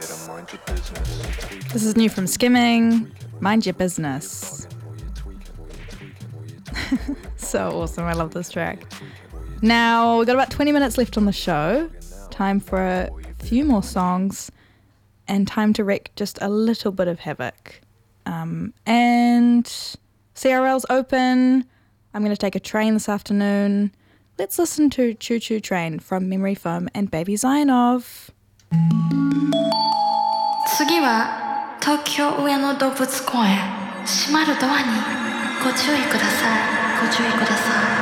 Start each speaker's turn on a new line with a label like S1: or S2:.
S1: This is new from Skimming. Mind your business. So awesome. I love this track. Now, we've got about 20 minutes left on the show. Time for a few more songs and time to wreak just a little bit of havoc. And CRL's open. I'm going to take a train this afternoon. Let's listen to Choo Choo Train from Memory Foam and Baby Zainov.
S2: 次は東京上野動物公園閉まるドアにご注意ください。ご注意ください。